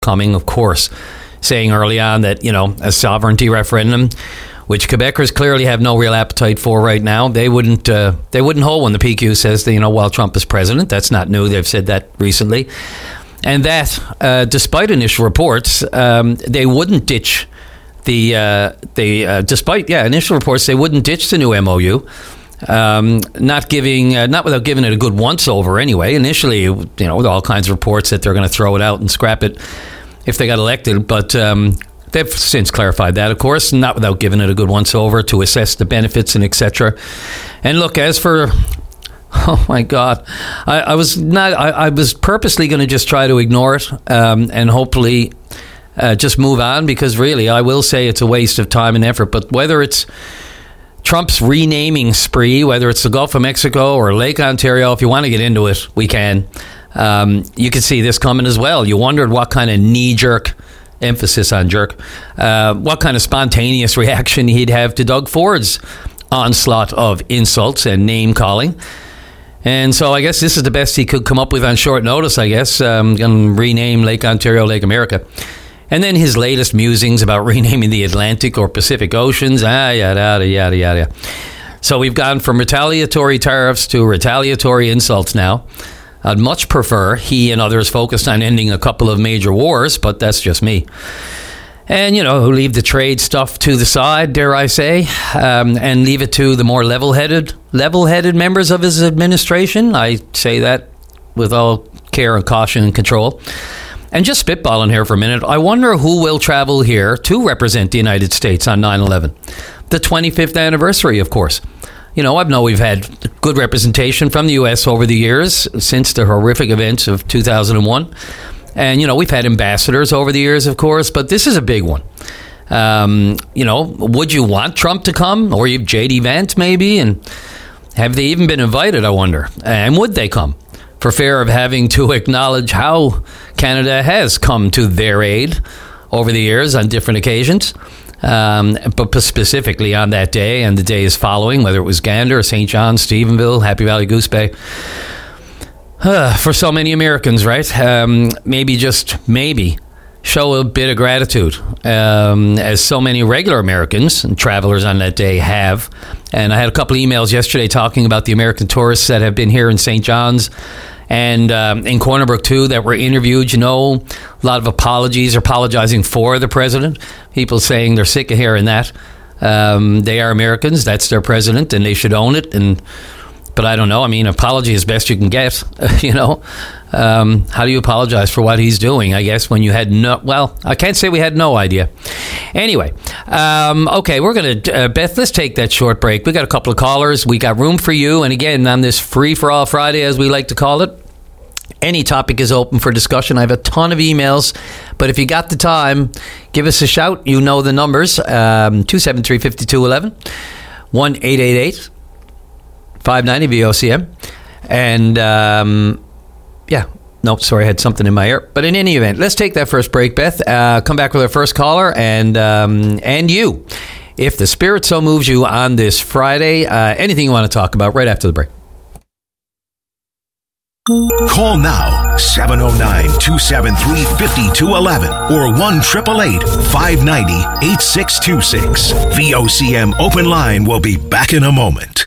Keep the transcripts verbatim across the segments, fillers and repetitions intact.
coming, of course, saying early on that, you know, a sovereignty referendum, which Quebecers clearly have no real appetite for right now. They wouldn't uh, they wouldn't hold when the P Q says that, you know, while Trump is president. That's not new. They've said that recently. And that, uh, despite initial reports, um, they wouldn't ditch the, uh, the uh, despite, yeah, initial reports, they wouldn't ditch the new M O U. Um, not giving, uh, not without giving it a good once-over anyway. Initially, you know, with all kinds of reports that they're going to throw it out and scrap it if they got elected. But um, they've since clarified that, of course, not without giving it a good once-over to assess the benefits and et cetera. And look, as for... Oh my God! I, I was not. I, I was purposely going to just try to ignore it um, and hopefully uh, just move on, because really, I will say it's a waste of time and effort. But whether it's Trump's renaming spree, whether it's the Gulf of Mexico or Lake Ontario, if you want to get into it, we can. Um, you can see this coming as well. You wondered what kind of knee-jerk, emphasis on jerk, uh, what kind of spontaneous reaction he'd have to Doug Ford's onslaught of insults and name-calling. And so I guess this is the best he could come up with on short notice, I guess. Um, going to rename Lake Ontario Lake America. And then his latest musings about renaming the Atlantic or Pacific Oceans. Ah, yada, yada, yada, yada. So we've gone from retaliatory tariffs to retaliatory insults now. I'd much prefer he and others focused on ending a couple of major wars, but that's just me. And, you know, leave the trade stuff to the side, dare I say, um, and leave it to the more level-headed, level-headed members of his administration. I say that with all care and caution and control. And just spitballing here for a minute, I wonder who will travel here to represent the United States on nine eleven. The twenty-fifth anniversary, of course. You know, I know we've had good representation from the U S over the years since the horrific events of two thousand one. And, you know, we've had ambassadors over the years, of course, but this is a big one. Um, you know, would you want Trump to come? Or J D Vance, maybe? And have they even been invited, I wonder? And would they come? For fear of having to acknowledge how Canada has come to their aid over the years on different occasions. Um, but specifically on that day and the days following, whether it was Gander, Saint John, Stephenville, Happy Valley, Goose Bay. Uh, for so many Americans, right? Um, maybe just maybe show a bit of gratitude, um, as so many regular Americans and travelers on that day have. And I had a couple of emails yesterday talking about the American tourists that have been here in Saint John's and um, in Corner Brook too that were interviewed. You know, a lot of apologies, or apologizing for the president. People saying they're sick of hearing that. Um, they are Americans. That's their president, and they should own it. And But I don't know. I mean, apology is best you can get, you know. Um, how do you apologize for what he's doing, I guess, when you had no... Well, I can't say we had no idea. Anyway, um, okay, we're going to... Uh, Beth, let's take that short break. We got a couple of callers. We got room for you. And again, on this Free-for-All Friday, as we like to call it, any topic is open for discussion. I have a ton of emails, but if you got the time, give us a shout. You know the numbers. Um, two seven three, five two one one, one eight eight eight five ninety V O C M. And um, yeah, no, sorry, I had something in my ear. But in any event, let's take that first break, Beth. Uh, come back with our first caller, and um, and you, if the spirit so moves you on this Friday, uh, anything you want to talk about right after the break. Call now, seven oh nine, two seven three, five two one one or one eight eight eight, five nine zero, eight six two six. V O C M Open Line will be back in a moment.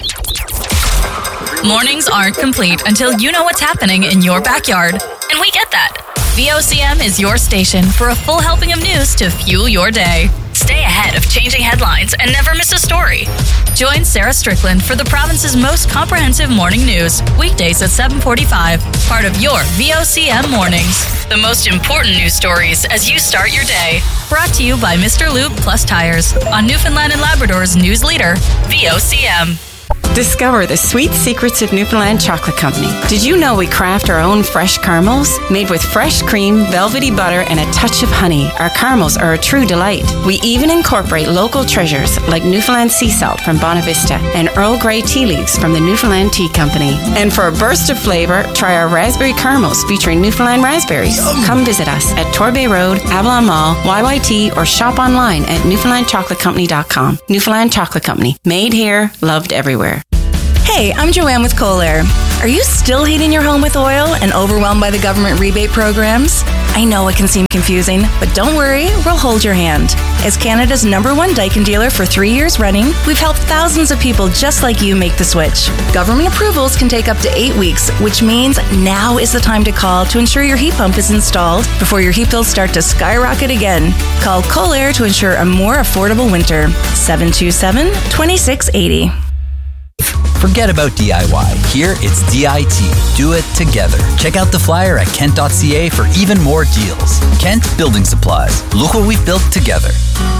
Mornings aren't complete until you know what's happening in your backyard. And we get that. V O C M is your station for a full helping of news to fuel your day. Stay ahead of changing headlines and never miss a story. Join Sarah Strickland for the province's most comprehensive morning news, weekdays at seven forty-five, part of your V O C M Mornings. The most important news stories as you start your day. Brought to you by Mister Lube Plus Tires on Newfoundland and Labrador's news leader, V O C M. Discover the sweet secrets of Newfoundland Chocolate Company. Did you know we craft our own fresh caramels? Made with fresh cream, velvety butter, and a touch of honey, our caramels are a true delight. We even incorporate local treasures like Newfoundland sea salt from Bonavista and Earl Grey tea leaves from the Newfoundland Tea Company. And for a burst of flavor, try our raspberry caramels featuring Newfoundland raspberries. Yum. Come visit us at Torbay Road, Avalon Mall, Y Y T, or shop online at newfoundland chocolate company dot com. Newfoundland Chocolate Company. Made here, loved everywhere. Hey, I'm Joanne with Kohler. Are you still heating your home with oil and overwhelmed by the government rebate programs? I know it can seem confusing, but don't worry, we'll hold your hand. As Canada's number one Daikin dealer for three years running, we've helped thousands of people just like you make the switch. Government approvals can take up to eight weeks, which means now is the time to call to ensure your heat pump is installed before your heat bills start to skyrocket again. Call Kohler to ensure a more affordable winter. seven two seven, two six eight zero. Forget about D I Y. Here, it's D I T. Do it together. Check out the flyer at kent dot c a for even more deals. Kent Building Supplies. Look what we've built together.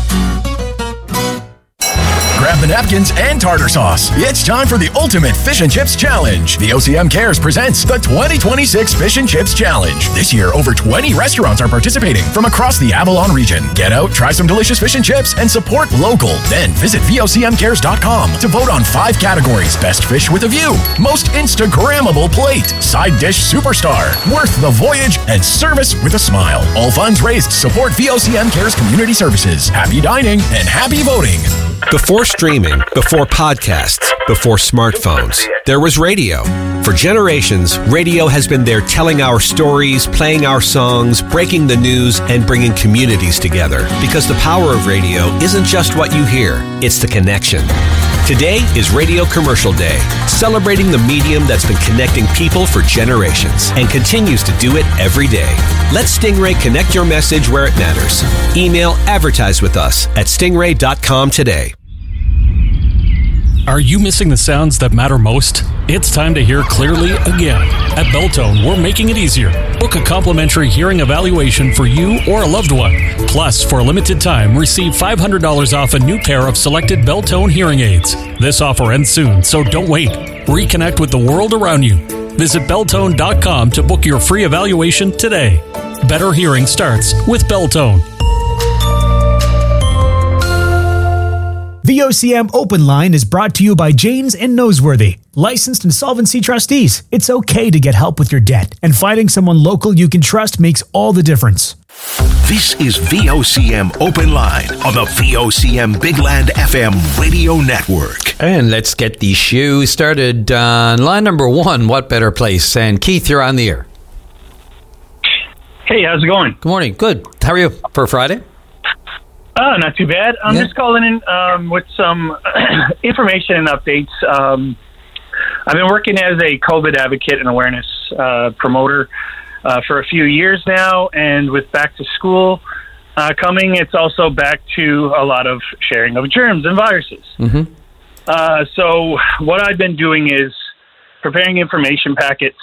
Grab the napkins and tartar sauce. It's time for the Ultimate Fish and Chips Challenge. The O C M Cares presents the twenty twenty-six Fish and Chips Challenge. This year, over twenty restaurants are participating from across the Avalon region. Get out, try some delicious fish and chips, and support local. Then visit V O C M cares dot com to vote on five categories. Best fish with a view, most Instagrammable plate, side dish superstar, worth the voyage, and service with a smile. All funds raised support V O C M Cares Community Services. Happy dining and happy voting. Before streaming, before podcasts, before smartphones, there was radio. For generations, radio has been there telling our stories, playing our songs, breaking the news, and bringing communities together. Because the power of radio isn't just what you hear, it's the connection. Today is Radio Commercial Day, celebrating the medium that's been connecting people for generations and continues to do it every day. Let Stingray connect your message where it matters. Email advertise with us at stingray dot com today. Are you missing the sounds that matter most? It's time to hear clearly again. At Beltone, we're making it easier. Book a complimentary hearing evaluation for you or a loved one. Plus, for a limited time, receive five hundred dollars off a new pair of selected Beltone hearing aids. This offer ends soon, so don't wait. Reconnect with the world around you. Visit beltone dot com to book your free evaluation today. Better hearing starts with Beltone. V O C M Open Line is brought to you by Janes and Noseworthy, licensed insolvency trustees. It's okay to get help with your debt, and finding someone local you can trust makes all the difference. This is V O C M Open Line on the V O C M Big Land F M radio network. And let's get the show started on line number one. What better place? And Keith, you're on the air. Hey, how's it going? Good morning. Good. How are you for Friday? Oh, not too bad. I'm yeah. just calling in um, with some information and updates. Um, I've been working as a COVID advocate and awareness uh, promoter uh, for a few years now, and with back to school uh, coming, it's also back to a lot of sharing of germs and viruses. Mm-hmm. Uh, so what I've been doing is preparing information packets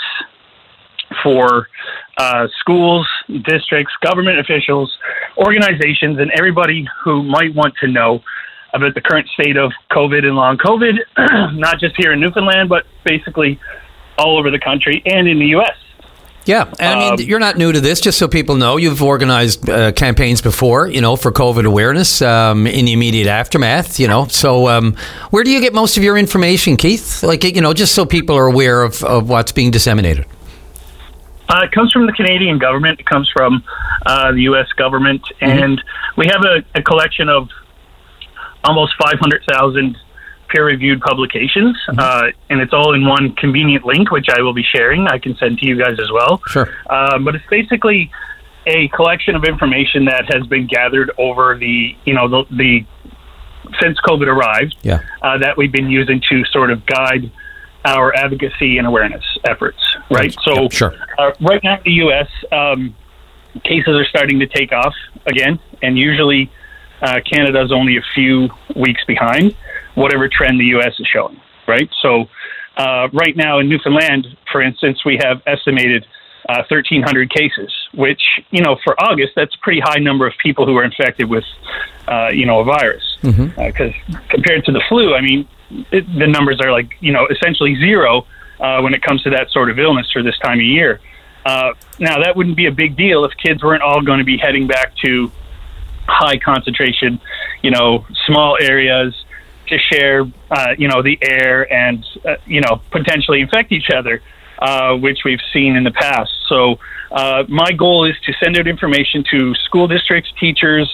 for uh, schools, districts, government officials, organizations, and everybody who might want to know about the current state of COVID and long COVID, not just here in Newfoundland, but basically all over the country and in the U S. Yeah, and I mean, um, you're not new to this, just so people know. You've organized uh, campaigns before, you know, for COVID awareness um, in the immediate aftermath, you know. So um, where do you get most of your information, Keith? Like, you know, just so people are aware of, of what's being disseminated. Uh, it comes from the Canadian government. It comes from uh, the U S government. Mm-hmm. And we have a, a collection of almost five hundred thousand peer-reviewed publications. Mm-hmm. Uh, and it's all in one convenient link, which I will be sharing. I can send to you guys as well. Sure. Um, but it's basically a collection of information that has been gathered over the, you know, the, the since COVID arrived, yeah. uh, that we've been using to sort of guide our advocacy and awareness efforts, right? So yeah, sure. uh, right now in the U S, um, cases are starting to take off again, and usually uh, Canada's only a few weeks behind whatever trend the U S is showing, right? So uh, right now in Newfoundland, for instance, we have estimated uh, thirteen hundred cases, which, you know, for August, that's a pretty high number of people who are infected with, uh, you know, a virus. Because mm-hmm. uh, compared to the flu, I mean, It, the numbers are like, you know, essentially zero uh, when it comes to that sort of illness for this time of year. Uh, now, that wouldn't be a big deal if kids weren't all going to be heading back to high concentration, you know, small areas to share, uh, you know, the air and, uh, you know, potentially infect each other, uh, which we've seen in the past. So uh, my goal is to send out information to school districts, teachers,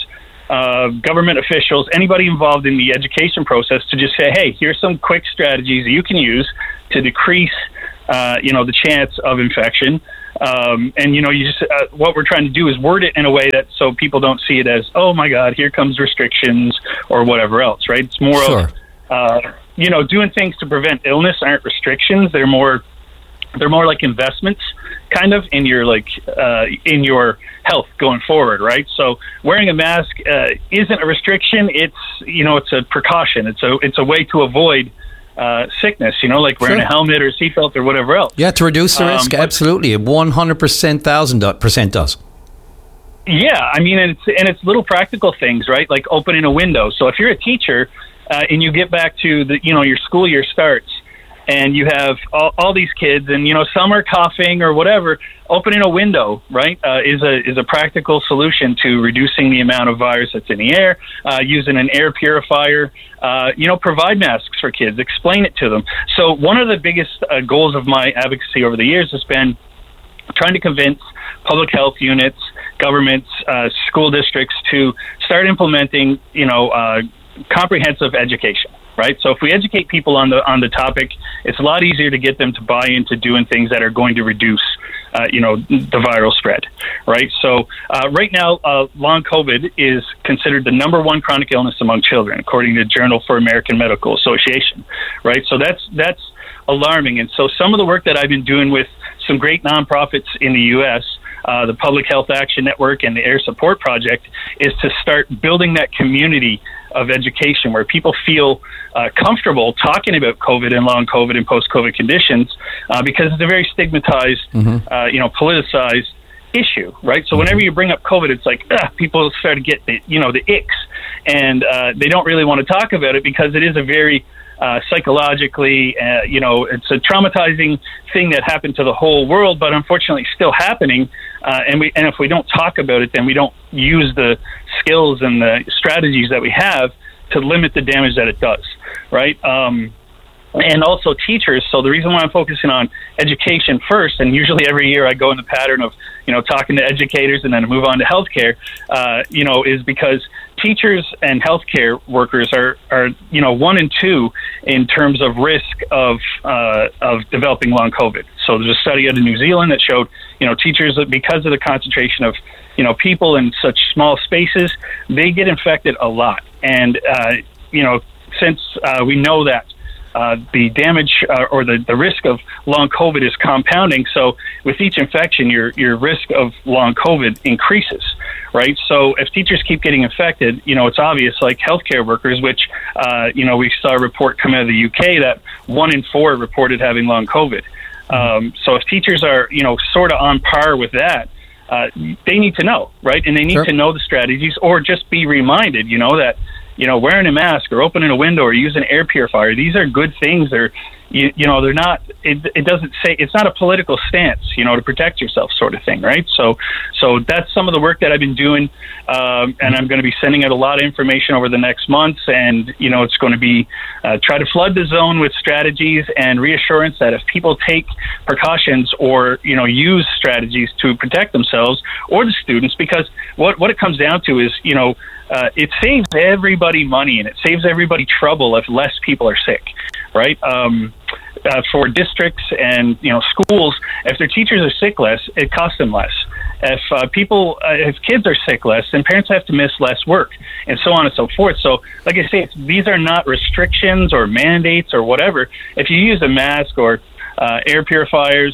uh, government officials, anybody involved in the education process to just say, hey, here's some quick strategies you can use to decrease, uh, you know, the chance of infection. Um, and, you know, you just uh, what we're trying to do is word it in a way that so people don't see it as, oh, my God, here comes restrictions or whatever else, right? It's more sure. of, uh, you know, doing things to prevent illness aren't restrictions. They're more they're more like investments kind of in your like uh, in your health going forward, right? So wearing a mask uh, isn't a restriction. It's, you know, it's a precaution. It's a it's a way to avoid Uh, sickness, you know, like wearing sure. a helmet or a seatbelt or whatever else. Yeah, to reduce the Um, risk, but- absolutely. one hundred percent, one thousand percent does. Yeah, I mean, and it's and it's little practical things, right? Like opening a window. So if you're a teacher uh, and you get back to the, you know, your school year starts, and you have all, all these kids, and you know, some are coughing or whatever, opening a window, right, uh, is a is a practical solution to reducing the amount of virus that's in the air. Uh, using an air purifier, uh, you know, provide masks for kids, explain it to them. So one of the biggest uh, goals of my advocacy over the years has been trying to convince public health units, governments, uh, school districts to start implementing, you know, uh, comprehensive education. Right. So if we educate people on the on the topic, it's a lot easier to get them to buy into doing things that are going to reduce, uh, you know, the viral spread. Right. So uh, right now, uh, long COVID is considered the number one chronic illness among children, according to the Journal for American Medical Association. Right. So that's that's alarming. And so some of the work that I've been doing with some great nonprofits in the U S, uh, the Public Health Action Network and the Air Support Project, is to start building that community of education where people feel uh, comfortable talking about COVID and long COVID and post-COVID conditions, uh, because it's a very stigmatized, mm-hmm. uh, you know, politicized issue, right? So whenever you bring up COVID, it's like, ugh, people start to get the, you know, the icks, and uh, they don't really want to talk about it because it is a very Uh, psychologically, uh, you know, it's a traumatizing thing that happened to the whole world, but unfortunately still happening. Uh, and we, and if we don't talk about it, then we don't use the skills and the strategies that we have to limit the damage that it does, right? Um, and also teachers. So the reason why I'm focusing on education first, and usually every year I go in the pattern of, you know, talking to educators and then move on to healthcare, uh, you know, is because teachers and healthcare workers are, are, you know, one and two in terms of risk of uh, of developing long COVID. So there's a study out of New Zealand that showed, you know, teachers, because of the concentration of, you know, people in such small spaces, they get infected a lot. And, uh, you know, since uh, we know that Uh, the damage uh, or the, the risk of long COVID is compounding. So with each infection, your your risk of long COVID increases, right? So if teachers keep getting infected, you know, it's obvious, like healthcare workers, which, uh, you know, we saw a report come out of the U K that one in four reported having long COVID. Um, so if teachers are, you know, sort of on par with that, uh, they need to know, right? And they need Sure. to know the strategies, or just be reminded, you know, that, you know, wearing a mask or opening a window or using an air purifier, these are good things. They're, you, you know, they're not, it, it doesn't say, it's not a political stance, you know, to protect yourself sort of thing, right? So, so that's some of the work that I've been doing, um, and I'm going to be sending out a lot of information over the next months, and, you know, it's going to be, uh, try to flood the zone with strategies and reassurance that if people take precautions or, you know, use strategies to protect themselves or the students, because what, what it comes down to is, you know, Uh, it saves everybody money and it saves everybody trouble if less people are sick, right? Um, uh, for districts and, you know, schools, if their teachers are sick less, it costs them less. If uh, people, uh, if kids are sick less, then parents have to miss less work, and so on and so forth. So, like I say, it's, these are not restrictions or mandates or whatever. If you use a mask or uh, air purifiers,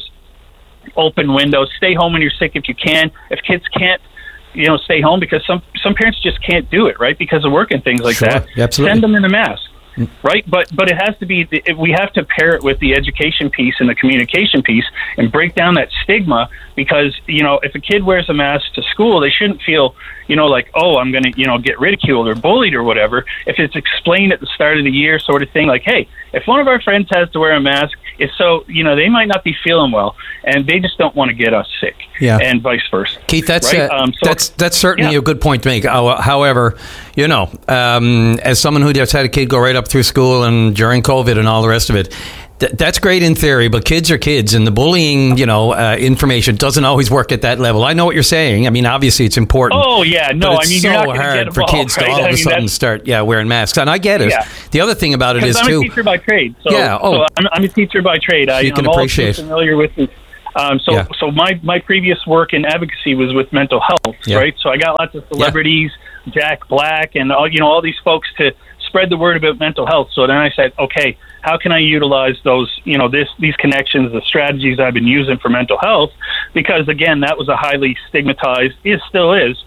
open windows, stay home when you're sick if you can. If kids can't, you know, stay home, because some some parents just can't do it, right, because of work and things like Sure, that. absolutely. Send them in a mask, right? But but it has to be, we have to pair it with the education piece and the communication piece and break down that stigma, because, you know, if a kid wears a mask to school, they shouldn't feel, you know, like, oh, I'm going to, you know, get ridiculed or bullied or whatever. If it's explained at the start of the year sort of thing, like, hey, if one of our friends has to wear a mask, it's so, you know, they might not be feeling well, and they just don't want to get us sick, Yeah. and vice versa. Keith, that's right? uh, um, so, that's that's certainly yeah. a good point to make. How- However, you know, um, as someone who just had a kid go right up through school and during COVID and all the rest of it, Th- that's great in theory, but kids are kids, and the bullying, you know, uh, information doesn't always work at that level. I know what you're saying. I mean, obviously it's important. Oh yeah, no, but it's I mean so you're not going to hard get for all, kids right? to all of I a mean, sudden start, yeah, wearing masks, and I get it. Yeah. The other thing about it is I'm too. I'm a teacher by trade, so, yeah, oh, so I'm, I'm a teacher by trade. I, you can I'm appreciate. also familiar with it. Um, so, Yeah. so my, my previous work in advocacy was with mental health, Yeah. right? So I got lots of celebrities, Jack Black, and all you know all these folks to spread the word about mental health. So then I said, okay, how can I utilize those, you know, this these connections, the strategies I've been using for mental health? Because again, that was a highly stigmatized, it still is,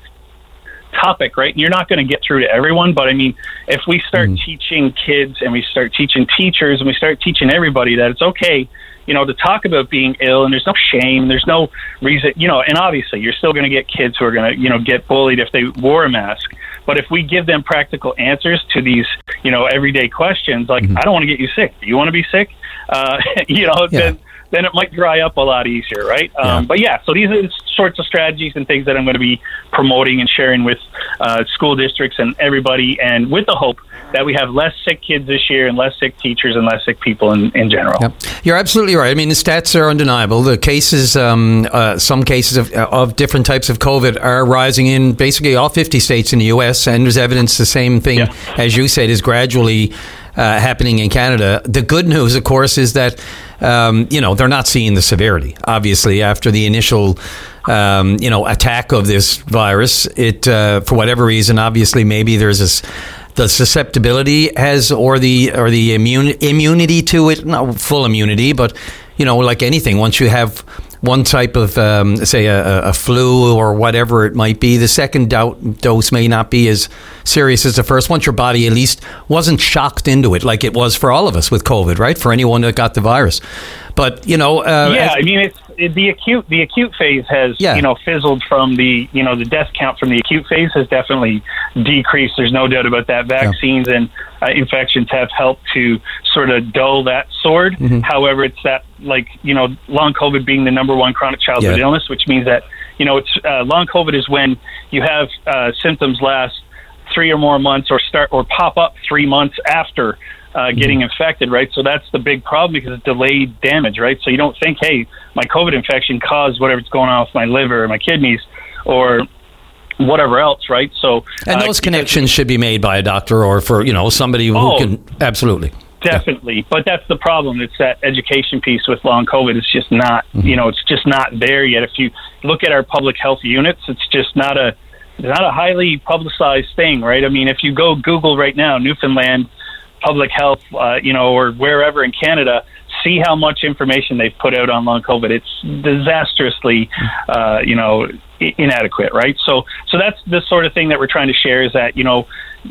topic, right? And you're not going to get through to everyone, but I mean, if we start mm. teaching kids and we start teaching teachers and we start teaching everybody that it's okay, you know, to talk about being ill, and there's no shame, there's no reason, you know, and obviously you're still going to get kids who are going to, you know, get bullied if they wore a mask. But if we give them practical answers to these, you know, everyday questions, like, mm-hmm. I don't want to get you sick. Do you want to be sick? Uh, you know, yeah. then, then it might dry up a lot easier, right? Yeah. Um, but yeah, so these are the sorts of strategies and things that I'm going to be promoting and sharing with uh, school districts and everybody, and with the hope that we have less sick kids this year and less sick teachers and less sick people in, in general. Yep. You're absolutely right. I mean, the stats are undeniable. The cases, um, uh, some cases of, of different types of COVID are rising in basically all fifty states in the U S, and there's evidence the same thing, yeah. as you said, is gradually uh, happening in Canada. The good news, of course, is that, um, you know, they're not seeing the severity. Obviously, after the initial Um, you know, attack of this virus, it uh, for whatever reason, obviously, maybe there's this, the susceptibility has, or the or the immune immunity to it, not full immunity, but you know, like anything, once you have one type of, um, say, a, a flu or whatever it might be, the second do- dose may not be as serious as the first. Once your body at least wasn't shocked into it, like it was for all of us with COVID, right? For anyone that got the virus. But, you know... Uh, yeah, as- I mean, it's it, the acute the acute phase has, yeah. you know, fizzled from the, you know, the death count from the acute phase has definitely decreased. There's no doubt about that. Vaccines yeah. and uh, infections have helped to sort of dull that sword. Mm-hmm. However, it's that, like, you know, long COVID being the number one chronic childhood yeah. illness, which means that, you know, it's uh, long COVID is when you have uh, symptoms last three or more months or start or pop up three months after Uh, getting mm-hmm. infected, right? So that's the big problem, because it's delayed damage, right? So you don't think, hey, my COVID infection caused whatever's going on with my liver or my kidneys or whatever else, right? So and those uh, connections should be made by a doctor or for, you know, somebody who oh, can absolutely. Definitely. Yeah. But that's the problem. It's that education piece with long COVID. It's just not, mm-hmm. you know, it's just not there yet. If you look at our public health units, it's just not a not a highly publicized thing, right? I mean, if you go Google right now, Newfoundland public health, uh, you know, or wherever in Canada, see how much information they've put out on long COVID. It's disastrously, uh, you know, I- inadequate, right? So, so that's the sort of thing that we're trying to share, is that, you know,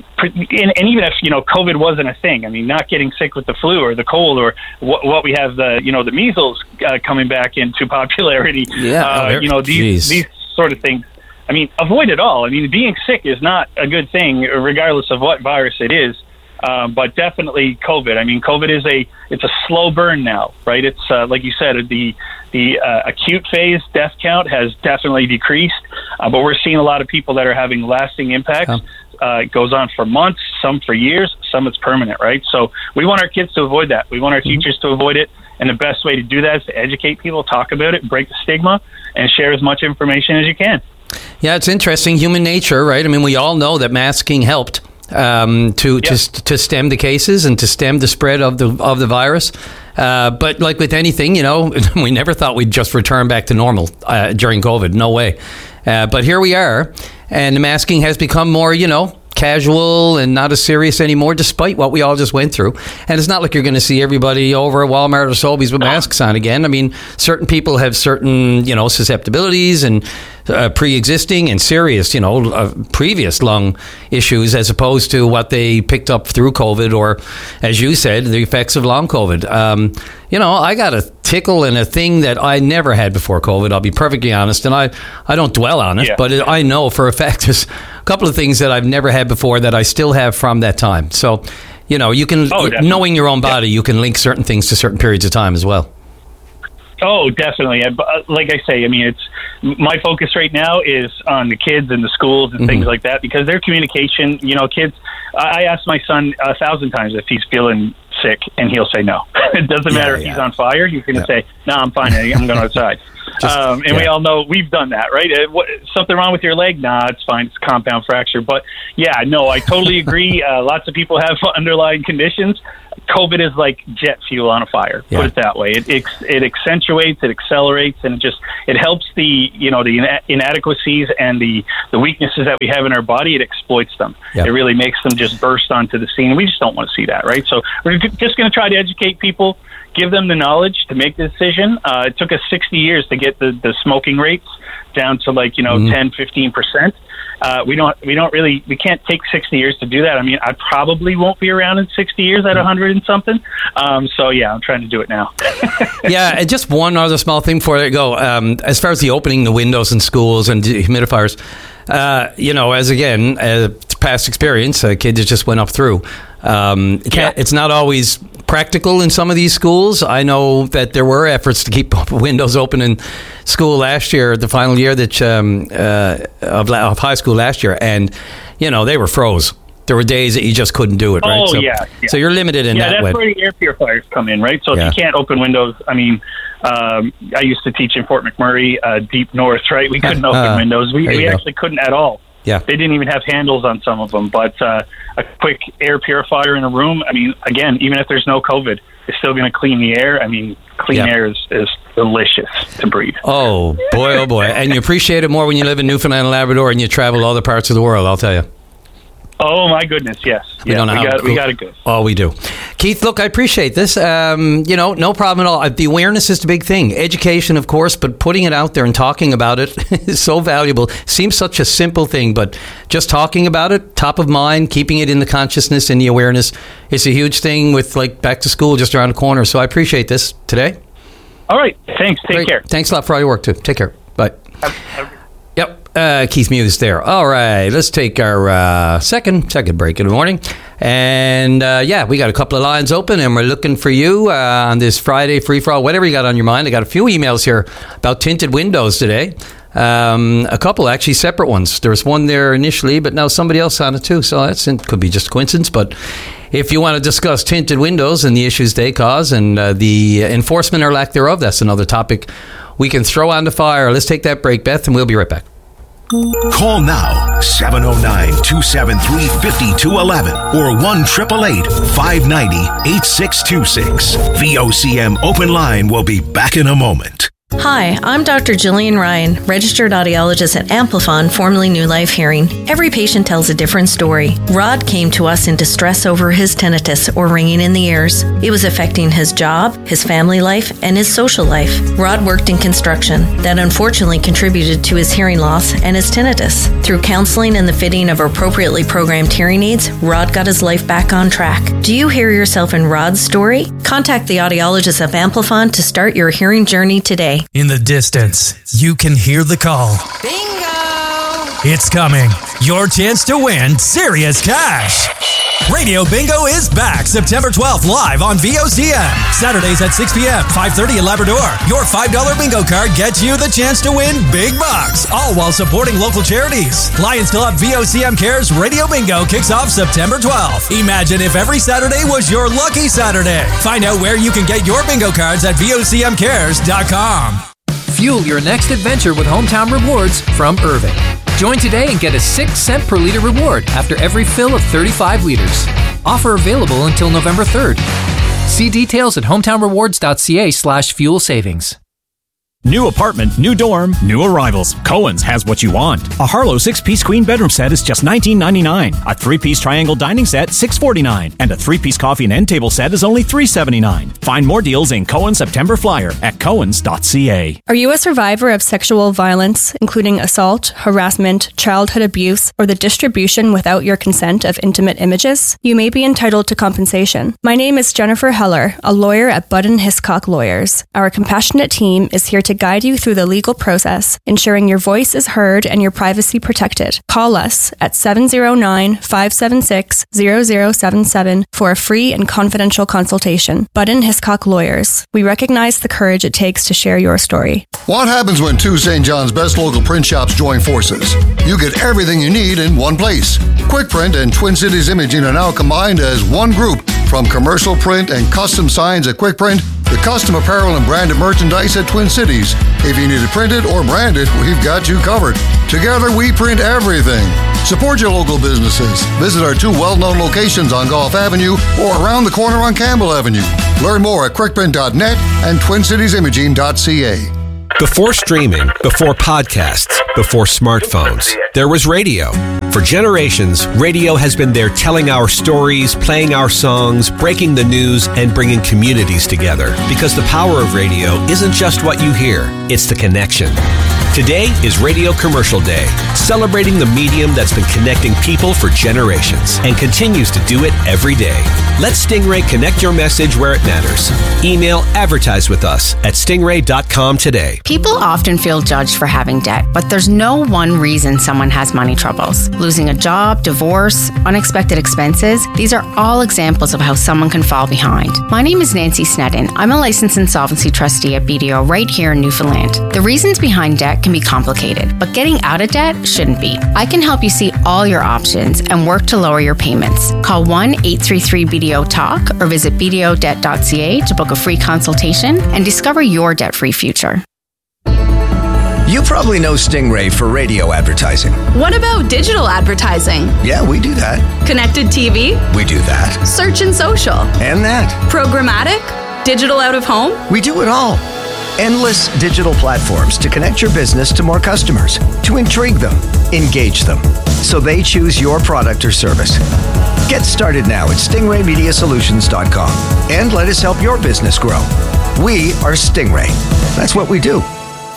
and, and even if, you know, COVID wasn't a thing, I mean, not getting sick with the flu or the cold or what, what we have, the, you know, the measles uh, coming back into popularity, yeah, uh, oh, you know, these, these sort of things. I mean, avoid it all. I mean, being sick is not a good thing, regardless of what virus it is. Um, but definitely COVID. I mean, COVID is a it's a slow burn now, right? It's uh, like you said, the the uh, acute phase death count has definitely decreased, uh, but we're seeing a lot of people that are having lasting impacts. Huh. Uh, it goes on for months, some for years, some it's permanent, right? So we want our kids to avoid that. We want our mm-hmm. teachers to avoid it, and the best way to do that is to educate people, talk about it, break the stigma, and share as much information as you can. Yeah, it's interesting, human nature, right? I mean, we all know that masking helped. Um, to, yep. to to stem the cases and to stem the spread of the of the virus, uh, but like with anything, you know, we never thought we'd just return back to normal uh, during COVID. No way. Uh, but here we are, and the masking has become more, you know, casual and not as serious anymore, despite what we all just went through. And it's not like you're going to see everybody over at Walmart or Sobeys with masks on again. I mean, certain people have certain, you know, susceptibilities and uh, pre-existing and serious, you know, uh, previous lung issues, as opposed to what they picked up through COVID, or, as you said, the effects of long COVID. Um, you know, I got a tickle and a thing that I never had before COVID. I'll be perfectly honest, and I, I don't dwell on it, yeah. but it, I know for a fact there's a couple of things that I've never had before that I still have from that time. So, you know, you can, oh, knowing your own body, yeah. you can link certain things to certain periods of time as well. Oh, definitely. Like I say, I mean, it's my focus right now is on the kids and the schools and mm-hmm. things like that, because their communication, you know, kids, I asked my son a thousand times if he's feeling sick, and he'll say no. It doesn't Yeah, matter if yeah. he's on fire. He's going to Yeah. say, no, I'm fine. I'm going outside. Just- um, and we yeah. all know we've done that, right? Uh, what, something wrong with your leg? Nah, it's fine. It's a compound fracture. But yeah, no, I totally agree. Uh, lots of people have underlying conditions. COVID is like jet fuel on a fire. Yeah. Put it that way. It, it it accentuates, it accelerates, and it just it helps the you know the ina- inadequacies and the the weaknesses that we have in our body. It exploits them. Yeah. It really makes them just burst onto the scene. We just don't want to see that, right? So we're just going to try to educate people, give them the knowledge to make the decision. Uh, it took us sixty years to get the, the smoking rates down to like, you know, Mhm. ten, fifteen percent. Uh, we don't, we don't really, we can't take sixty years to do that. I mean, I probably won't be around in sixty years at a hundred and something. Um, so yeah, I'm trying to do it now. Yeah, and just one other small thing before I go. Um, as far as the opening the windows in schools and dehumidifiers, uh, you know, as again, uh, past experience, uh, kids just went up through. Um, it can't, Yeah. It's not always practical in some of these schools. I know that there were efforts to keep windows open in school last year, the final year that um, uh, of, la- of high school last year, and you know they were froze. There were days that you just couldn't do it, right? Oh, so, yeah, yeah. So you're limited in yeah, that that's way. where the air purifiers come in, right? So Yeah. if you can't open windows, I mean, um, I used to teach in Fort McMurray, uh, deep north, right? We couldn't open Uh, windows. We, there you we go. actually couldn't at all. Yeah. They didn't even have handles on some of them. But uh, a quick air purifier in a room, I mean, again, even if there's no COVID, it's still going to clean the air. I mean, clean Yeah. air is, is delicious to breathe. Oh, boy, oh, boy. And you appreciate it more when you live in Newfoundland and Labrador and you travel other parts of the world, I'll tell you. Oh, my goodness, yes. We yeah, don't know we, how got, we cool- got it good. Oh, we do. Keith, look, I appreciate this. Um, you know, no problem at all. Uh, The awareness is the big thing. Education, of course, but putting it out there and talking about it is so valuable. Seems such a simple thing, but just talking about it, top of mind, keeping it in the consciousness and the awareness, it's a huge thing with, like, back to school just around the corner. So I appreciate this today. All right, thanks. Take Great. care. Thanks a lot for all your work, too. Take care. Bye. Have- have- Yep, uh, Keith Muse there. All right, let's take our uh, second second break in the morning, and uh, yeah, we got a couple of lines open, and we're looking for you uh, on this Friday free for all. Whatever you got on your mind, I got a few emails here about tinted windows today. Um, a couple actually separate ones. There was one there initially, but now somebody else on it too. So that's it could be just a coincidence, but. If you want to discuss tinted windows and the issues they cause and uh, the enforcement or lack thereof, that's another topic we can throw on the fire. Let's take that break, Beth, and we'll be right back. Call now seven oh nine, two seven three, five two one one or one eight eight eight, five nine zero, eight six two six. V O C M Open Line will be back in a moment. Hi, I'm Doctor Jillian Ryan, registered audiologist at Amplifon, formerly New Life Hearing. Every patient tells a different story. Rod came to us in distress over his tinnitus, or ringing in the ears. It was affecting his job, his family life, and his social life. Rod worked in construction. That unfortunately contributed to his hearing loss and his tinnitus. Through counseling and the fitting of appropriately programmed hearing aids, Rod got his life back on track. Do you hear yourself in Rod's story? Contact the audiologist of Amplifon to start your hearing journey today. In the distance, you can hear the call. Bingo! It's coming. Your chance to win serious cash. Radio Bingo is back September twelfth live on V O C M. Saturdays at six p.m., five thirty in Labrador. Your five dollar bingo card gets you the chance to win big bucks, all while supporting local charities. Lions Club V O C M Cares Radio Bingo kicks off September twelfth. Imagine if every Saturday was your lucky Saturday. Find out where you can get your bingo cards at V O C M cares dot com. Fuel your next adventure with Hometown Rewards from Irving. Join today and get a six cent per liter reward after every fill of thirty-five liters. Offer available until November third. See details at hometownrewards.ca slash fuel savings. New apartment, new dorm, new arrivals. Cohen's has what you want. A Harlow six-piece queen bedroom set is just nineteen ninety-nine. A three-piece triangle dining set, six forty-nine. And a three-piece coffee and end table set is only three seventy-nine. Find more deals in Cohen's September Flyer at cohens dot c a. Are you a survivor of sexual violence, including assault, harassment, childhood abuse, or the distribution without your consent of intimate images? You may be entitled to compensation. My name is Jennifer Heller, a lawyer at Budden Hiscock Lawyers. Our compassionate team is here to guide you through the legal process, ensuring your voice is heard and your privacy protected. Call us at seven oh nine, five seven six, zero zero seven seven for a free and confidential consultation. Budden Hiscock Lawyers. We recognize the courage it takes to share your story. What happens when two Saint John's best local print shops join forces? You get everything you need in one place. Quick Print and Twin Cities Imaging are now combined as one group From commercial print and custom signs at QuickPrint to custom apparel and branded merchandise at Twin Cities. If you need it printed or branded, we've got you covered. Together, we print everything. Support your local businesses. Visit our two well-known locations on Gulf Avenue or around the corner on Campbell Avenue. Learn more at quickprint dot net and twin cities imaging dot c a. Before streaming, before podcasts, before smartphones, there was radio. For generations, radio has been there telling our stories, playing our songs, breaking the news, and bringing communities together. Because the power of radio isn't just what you hear, it's the connection. Today is Radio Commercial Day, celebrating the medium that's been connecting people for generations and continues to do it every day. Let Stingray connect your message where it matters. Email advertise with us at stingray dot com today. People often feel judged for having debt, but there's no one reason someone has money troubles. Losing a job, divorce, unexpected expenses, these are all examples of how someone can fall behind. My name is Nancy Snedden. I'm a licensed insolvency trustee at B D O right here in Newfoundland. The reasons behind debt can be complicated, but getting out of debt shouldn't be. I can help you see all your options and work to lower your payments. Call one eight three three B D O talk or visit b d o debt dot c a to book a free consultation and discover your debt-free future. You probably know Stingray for radio advertising. What about digital advertising? Yeah, we do that. Connected T V? We do that. Search and social? And that. Programmatic? Digital out of home? We do it all. Endless digital platforms to connect your business to more customers, to intrigue them, engage them, so they choose your product or service. Get started now at stingray media solutions dot com and let us help your business grow. We are Stingray. That's what we do.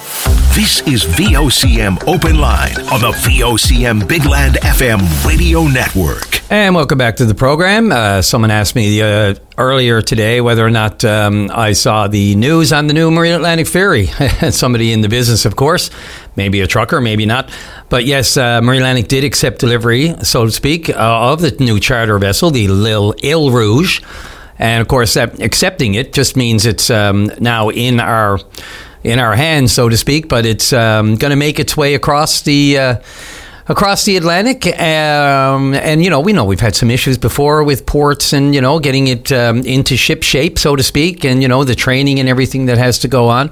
This is V O C M Open Line on the V O C M Big Land F M radio network. And welcome back to the program. Uh, someone asked me uh, earlier today whether or not um, I saw the news on the new Marine Atlantic Ferry. Somebody in the business, of course, maybe a trucker, maybe not. But yes, uh, Marine Atlantic did accept delivery, so to speak, uh, of the new charter vessel, the L'Île Île Rouge. And of course, uh, accepting it just means it's um, now in our in our hands, so to speak. But it's um, going to make its way across the uh, across the Atlantic. Um, and you know, we know we've had some issues before with ports and you know getting it um, into ship shape, so to speak, and you know the training and everything that has to go on.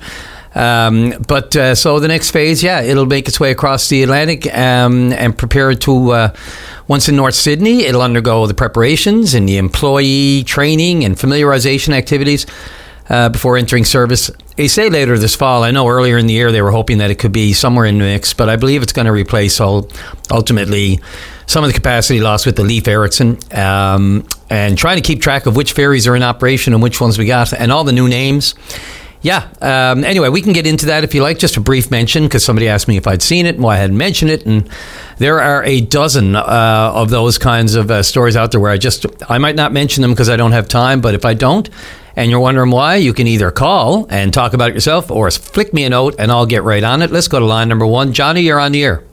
Um, but uh, so the next phase, yeah, it'll make its way across the Atlantic um, and prepare to, uh, once in North Sydney, it'll undergo the preparations and the employee training and familiarization activities uh, before entering service. They say later this fall. I know earlier in the year they were hoping that it could be somewhere in the mix, but I believe it's going to replace all, ultimately some of the capacity lost with the Leif Erikson um, and trying to keep track of which ferries are in operation and which ones we got and all the new names. Yeah. Um, anyway, we can get into that if you like. Just a brief mention because somebody asked me if I'd seen it and why I hadn't mentioned it. And there are a dozen uh, of those kinds of uh, stories out there where I just, I might not mention them because I don't have time. But if I don't and you're wondering why, you can either call and talk about it yourself or flick me a note and I'll get right on it. Let's go to line number one. Johnny, you're on the air.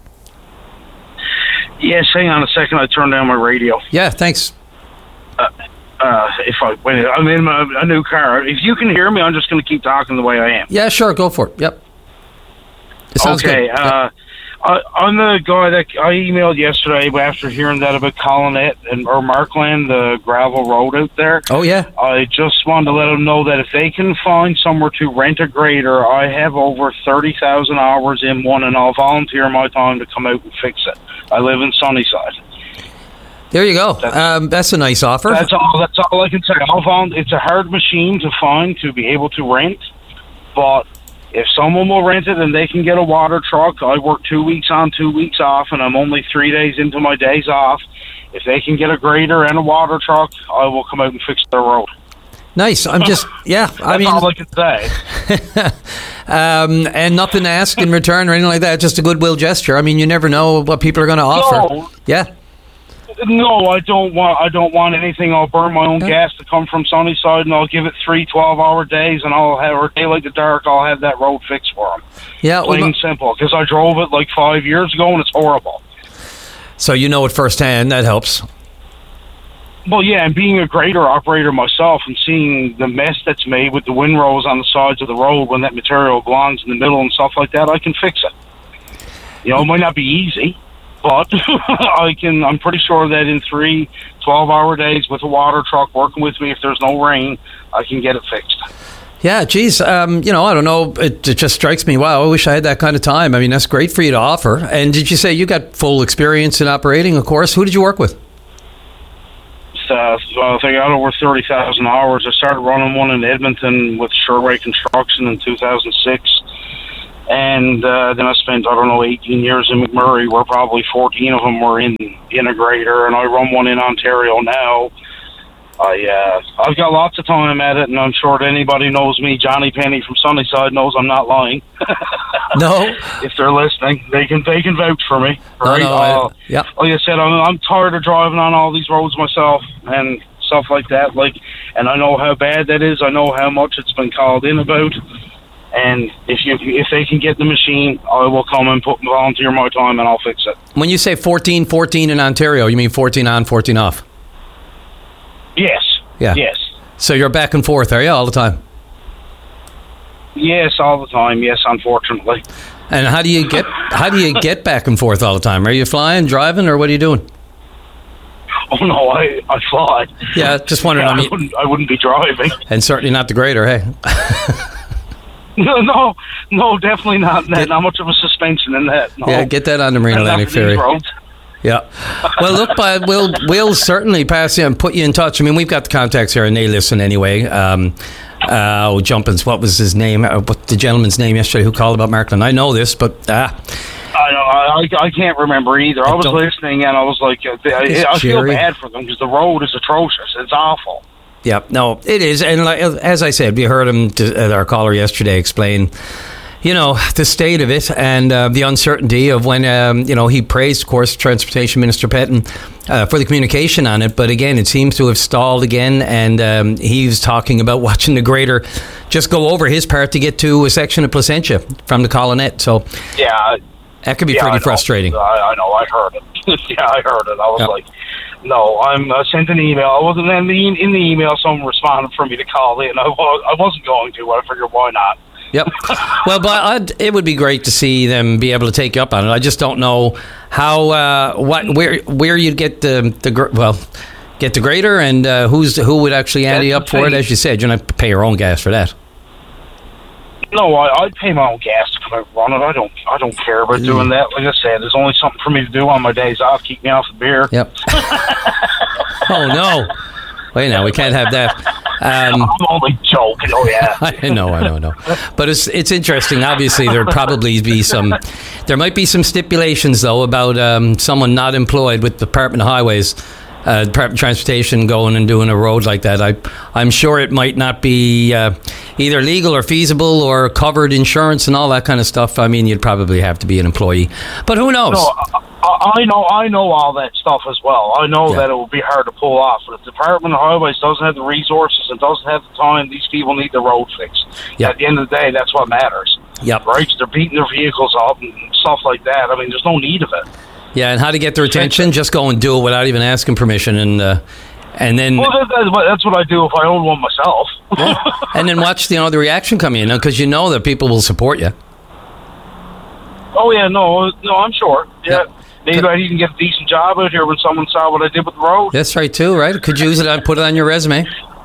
Yes, hang on a second. I turned down my radio. Yeah, thanks. Uh, Uh, if I when I'm in my, a new car, if you can hear me, I'm just going to keep talking the way I am. Yeah, sure, go for it. Yep. It sounds okay. good. Uh, I, I'm the guy that I emailed yesterday after hearing that about Colonet and or Markland, the gravel road out there. Oh yeah. I just wanted to let them know that if they can find somewhere to rent a grader, I have over thirty thousand hours in one, and I'll volunteer my time to come out and fix it. I live in Sunnyside. There you go. That's, um, that's a nice offer. That's all. That's all I can say. I'll find, it's a hard machine to find to be able to rent, but if someone will rent it and they can get a water truck, I work two weeks on, two weeks off, and I'm only three days into my days off. If they can get a grader and a water truck, I will come out and fix their road. Nice. I'm just, yeah. I That's mean, all I can say. um, and nothing to ask in return or anything like that. Just a goodwill gesture. I mean, you never know what people are going to offer. No. Yeah. No, I don't want. I don't want anything. I'll burn my own gas to come from Sunnyside, and I'll give it three twelve-hour days, and I'll have or day like the dark. I'll have that road fixed for them. Yeah, plain well, and simple. Because I drove it like five years ago, and it's horrible. So you know it firsthand. That helps. Well, yeah, and being a grader operator myself, and seeing the mess that's made with the windrows on the sides of the road when that material belongs in the middle and stuff like that, I can fix it. You know, it might not be easy. But I can, I'm pretty sure that in three twelve-hour days with a water truck working with me, if there's no rain, I can get it fixed. Yeah, geez, um, you know, I don't know. It, it just strikes me, wow, I wish I had that kind of time. I mean, that's great for you to offer. And did you say you got full experience in operating, of course? Who did you work with? Uh, so I think I got over thirty thousand hours. I started running one in Edmonton with Sherway Construction in two thousand six. And uh, then I spent, I don't know, eighteen years in McMurray, where probably fourteen of them were in Integrator. And I run one in Ontario now. I, uh, I've got lots of time at it, and I'm sure that anybody knows me, Johnny Penny from Sunnyside, knows I'm not lying. No. If they're listening, they can they can vouch for me. Right? No, no, I, uh, yeah. Like I said, I'm, I'm tired of driving on all these roads myself and stuff like that. Like, and I know how bad that is. I know how much it's been called in about. And if you if they can get the machine, I will come and put volunteer my time, and I'll fix it. When you say fourteen fourteen in Ontario, you mean fourteen on, fourteen off? Yes. Yeah. Yes. So you're back and forth, are you, all the time? Yes, all the time. Yes, unfortunately. And how do you get how do you get back and forth all the time? Are you flying, driving, or what are you doing? Oh no, I I fly. Yeah, just wondering. Yeah, I mean, I wouldn't, I wouldn't be driving. And certainly not the grader, hey. No, no, no, definitely not. Get, not much of a suspension in that. No. Yeah, get that on the Marine Atlantic Ferry. Yeah. Well, look, uh, we'll we'll certainly pass you and put you in touch. I mean, we've got the contacts here, and they listen anyway. Um, uh, oh, Jumpins, what was his name? Uh, what the gentleman's name yesterday who called about Markland? I know this, but ah. I know. I, I can't remember either. I was listening, and I was like, uh, I, I feel bad for them because the road is atrocious. It's awful. Yeah, no, it is. And like, as I said, we heard him, to, uh, our caller yesterday, explain, you know, the state of it and uh, the uncertainty of when, um, you know, he praised, of course, Transportation Minister Petton uh, for the communication on it. But again, it seems to have stalled again. And um, he was talking about watching the grader just go over his part to get to a section of Placentia from the Colonette. So yeah, that could be yeah, pretty I frustrating. I, I know. I heard it. yeah, I heard it. I was yep. like, no, I'm I sent an email. I wasn't in the, in the email. Someone responded for me to call in. I, was, I wasn't going to. I figured, why not? Yep. Well, but I'd, it would be great to see them be able to take you up on it. I just don't know how, uh, what, where, where you'd get the the well, get the grader, and uh, who's who would actually add you up for it. As you said, you're not pay your own gas for that. No, I, I'd pay my own gas to come out and run it. I don't, I don't care about mm. doing that. Like I said, there's only something for me to do on my days off. Keep me off the beer. Yep. Oh no! Wait, now we can't have that. Um, I'm only joking. Oh yeah. I know, I know, I know. But it's it's interesting. Obviously, there'd probably be some. There might be some stipulations though about um, someone not employed with the Department of Highways. Uh, Department of Transportation going and doing a road like that. I, I'm sure it might not be uh, either legal or feasible or covered insurance and all that kind of stuff. I mean, you'd probably have to be an employee. But who knows? No, I, I know I know all that stuff as well. I know yeah. that it will be hard to pull off. But if the Department of Highways doesn't have the resources and doesn't have the time, these people need the road fixed. Yep. At the end of the day, that's what matters. Yep. Right? They're beating their vehicles up and stuff like that. I mean, there's no need of it. Yeah, and how to get their attention? Just go and do it without even asking permission, and uh, and then well, that, that's what I do if I own one myself. Yeah. And then watch, you know, the reaction come in, because you know that people will support you. Oh yeah, no, no, I'm sure. Yeah, yeah. Maybe I'd even get a decent job out here when someone saw what I did with the road. That's right too, right? Could use it and put it on your resume.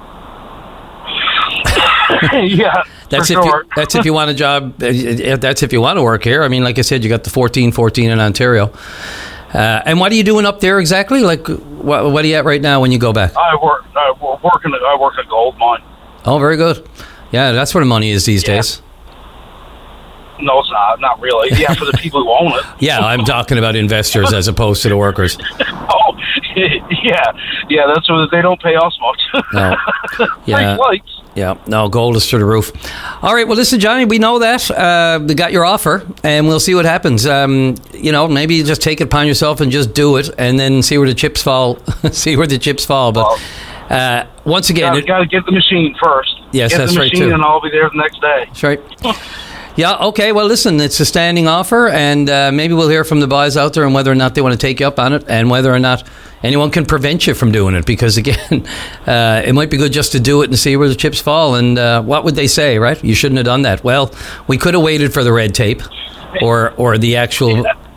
Yeah, that's for if sure. you, that's if you want a job. That's if you want to work here. I mean, like I said, you got the fourteen fourteen in Ontario. Uh, and what are you doing up there exactly? Like, what, what are you at right now when you go back? I work. I work in. A, I work at a gold mine. Oh, very good. Yeah, that's where the money is these yeah. days. No, it's not. Not really. Yeah, for the people who own it. Yeah, I'm talking about investors as opposed to the workers. Oh, yeah, yeah. That's what they don't pay us much. No. Yeah. Lights. Yeah, no, gold is through the roof. All right, well, listen, Johnny, we know that. Uh, we got your offer, and we'll see what happens. Um, you know, maybe you just take it upon yourself and just do it, and then see where the chips fall. see where the chips fall. But uh, once again... You got to get the machine first. Yes, get that's the right, machine too. And I'll be there the next day. That's right. Yeah, okay, well, listen, it's a standing offer, and uh, maybe we'll hear from the boys out there on whether or not they want to take you up on it, and whether or not anyone can prevent you from doing it, because, again, uh, it might be good just to do it and see where the chips fall, and uh, what would they say, right? You shouldn't have done that. Well, we could have waited for the red tape, or or the actual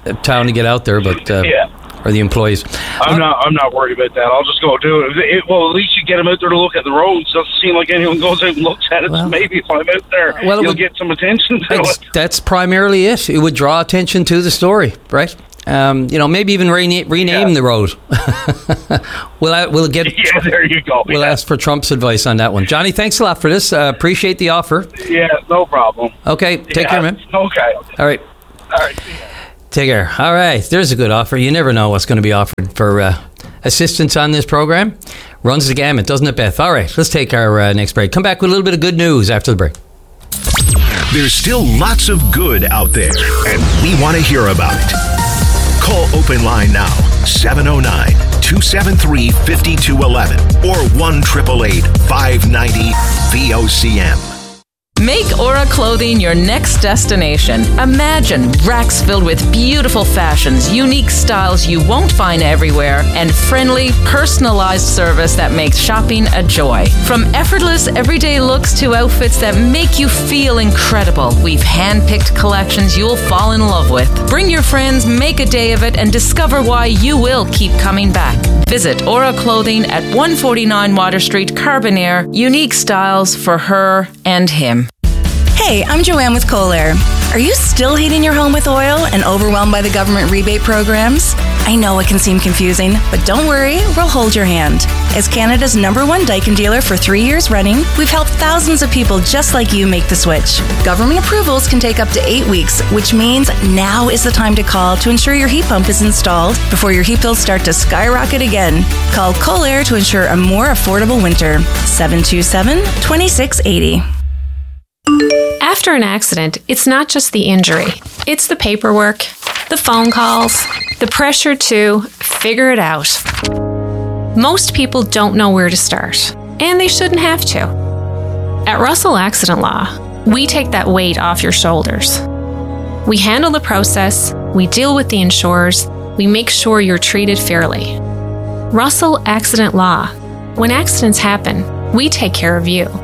town to get out there, but uh, Yeah. or the employees. I'm not. I'm not worried about that. I'll just go do it. it. Well, at least you get them out there to look at the roads. Doesn't seem like anyone goes out and looks at it. So maybe if I'm out there, well, it you'll would- get some attention to That's, it. that's primarily it. It would draw attention to the story, right? Um, you know, maybe even rena- rename the road. we'll uh, we'll get. Yeah, there you go. We'll Yeah. ask for Trump's advice on that one. Johnny, thanks a lot for this. Uh, appreciate the offer. Yeah, no problem. Okay, take Yeah, care, man. Okay. All right. All right. Take care. All right. There's a good offer. You never know what's going to be offered for uh, assistance on this program. Runs the gamut, doesn't it, Beth? All right. Let's take our uh, next break. Come back with a little bit of good news after the break. There's still lots of good out there, and we want to hear about it. Call Open Line now, seven oh nine, two seven three, five two one one or one eight eight eight, five nine zero, V O C M. Make Aura Clothing your next destination. Imagine racks filled with beautiful fashions, unique styles you won't find everywhere, and friendly, personalized service that makes shopping a joy. From effortless, everyday looks to outfits that make you feel incredible, we've handpicked collections you'll fall in love with. Bring your friends, make a day of it, and discover why you will keep coming back. Visit Aura Clothing at one forty-nine Water Street, Carbonear. Unique styles for her and him. Hey, I'm Joanne with Kohler. Are you still heating your home with oil and overwhelmed by the government rebate programs? I know it can seem confusing, but don't worry, we'll hold your hand. As Canada's number one Daikin dealer for three years running, we've helped thousands of people just like you make the switch. Government approvals can take up to eight weeks, which means now is the time to call to ensure your heat pump is installed before your heat bills start to skyrocket again. Call Kohler to ensure a more affordable winter. seven two seven, two six eight zero. After an accident, it's not just the injury. It's the paperwork, the phone calls, the pressure to figure it out. Most people don't know where to start, and they shouldn't have to. At Russell Accident Law, we take that weight off your shoulders. We handle the process, we deal with the insurers, we make sure you're treated fairly. Russell Accident Law. When accidents happen, we take care of you.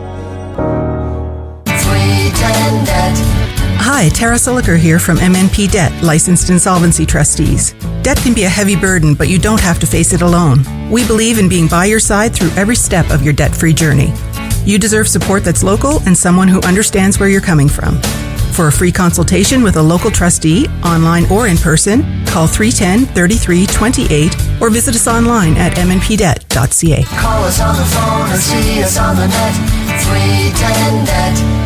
Hi, Tara Siliker here from M N P Debt, Licensed Insolvency Trustees. Debt can be a heavy burden, but you don't have to face it alone. We believe in being by your side through every step of your debt-free journey. You deserve support that's local and someone who understands where you're coming from. For a free consultation with a local trustee, online or in person, call three one zero, three three two eight or visit us online at m n p debt dot c a. Call us on the phone or see us on the net. three ten net.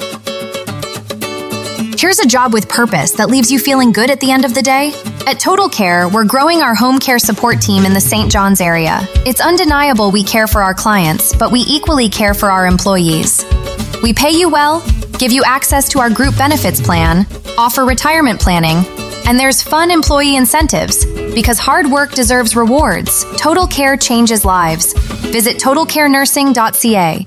Here's a job with purpose that leaves you feeling good at the end of the day. At Total Care, we're growing our home care support team in the Saint John's area. It's undeniable we care for our clients, but we equally care for our employees. We pay you well, give you access to our group benefits plan, offer retirement planning, and there's fun employee incentives. Because hard work deserves rewards, Total Care changes lives. Visit total care nursing dot c a.